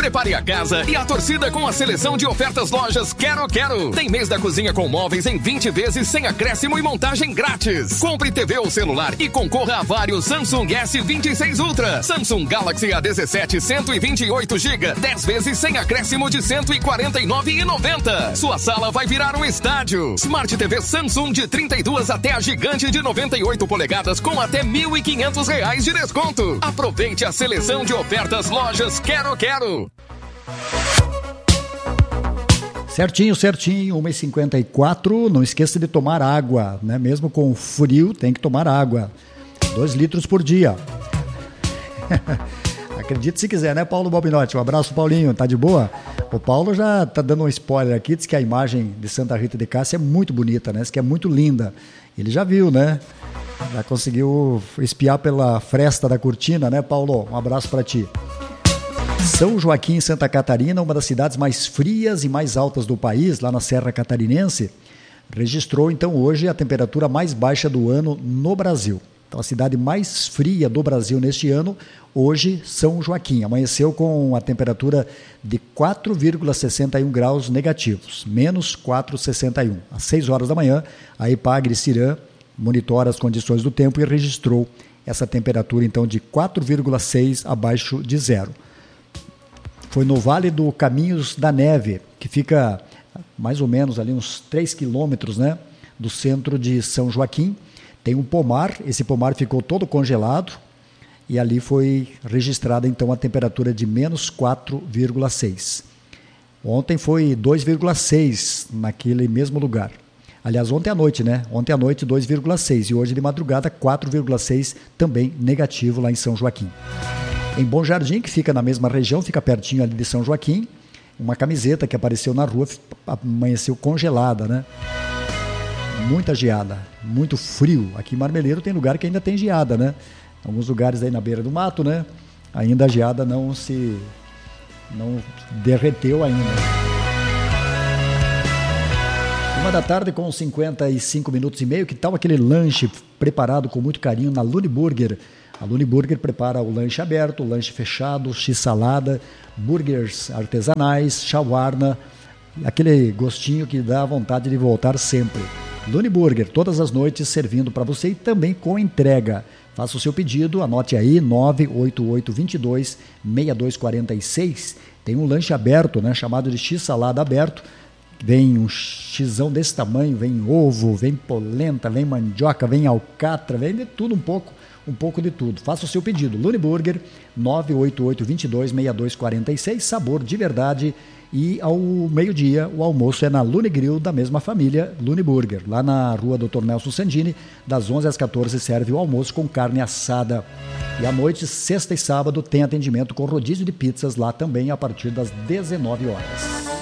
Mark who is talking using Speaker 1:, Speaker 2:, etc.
Speaker 1: Prepare a casa e a torcida com a seleção de ofertas lojas Quero Quero. Tem mês da cozinha com móveis em 20 vezes sem acréscimo e montagem grátis. Compre TV ou celular e concorra a vários Samsung S26 Ultra, Samsung Galaxy A17 128 GB, 10 vezes sem acréscimo de R$ 149,90. Sua sala vai virar um estádio. Smart TV Samsung de 32 até a gigante de 98 polegadas com até R$ 1.500 de desconto. Aproveite a seleção de ofertas lojas Quero Quero.
Speaker 2: Certinho, 1h54. Não esqueça de tomar água, né? Mesmo com frio, tem que tomar água. 2 litros por dia. Acredite se quiser, né, Paulo Balbinotti? Um abraço, Paulinho. Tá de boa? O Paulo já tá dando um spoiler aqui, diz que a imagem de Santa Rita de Cássia é muito bonita, né? Diz que é muito linda. Ele já viu, né? Já conseguiu espiar pela fresta da cortina, né, Paulo? Um abraço para ti. São Joaquim, Santa Catarina, uma das cidades mais frias e mais altas do país, lá na Serra Catarinense, registrou então hoje a temperatura mais baixa do ano no Brasil. Então a cidade mais fria do Brasil neste ano, hoje São Joaquim, amanheceu com a temperatura de 4,61 graus negativos, menos 4,61. Às 6 horas da manhã, a Ipagre-Cirã monitora as condições do tempo e registrou essa temperatura então de 4,6 abaixo de zero. Foi no Vale do Caminhos da Neve, que fica mais ou menos ali uns 3 quilômetros, né, do centro de São Joaquim. Tem um pomar, esse pomar ficou todo congelado e ali foi registrada então a temperatura de menos 4,6. Ontem foi 2,6 naquele mesmo lugar. Aliás, ontem à noite, né? Ontem à noite 2,6 e hoje de madrugada 4,6 também negativo lá em São Joaquim. Em Bom Jardim, que fica na mesma região, fica pertinho ali de São Joaquim, uma camiseta que apareceu na rua amanheceu congelada, né? Muita geada, muito frio. Aqui em Marmeleiro tem lugar que ainda tem geada, né? Alguns lugares aí na beira do mato, né? Ainda a geada não derreteu ainda. 1h com 55 minutos e meio. Que tal aquele lanche preparado com muito carinho na Lune Burger? A Lune Burger prepara o lanche aberto, o lanche fechado, x-salada, burgers artesanais, shawarma, aquele gostinho que dá vontade de voltar sempre. Lune Burger, todas as noites servindo para você e também com entrega. Faça o seu pedido, anote aí, 988-22-6246. Tem um lanche aberto, né, chamado de x-salada aberto. Vem um xizão desse tamanho, vem ovo, vem polenta, vem mandioca, vem alcatra, vem de tudo um pouco de tudo. Faça o seu pedido. Lune Burger, 988-22-6246, sabor de verdade. E ao meio-dia, o almoço é na Lune Grill, da mesma família, Lune Burger. Lá na rua Dr. Nelson Sandini, das 11 às 14 serve o almoço com carne assada. E à noite, sexta e sábado, tem atendimento com rodízio de pizzas lá também a partir das 19 horas.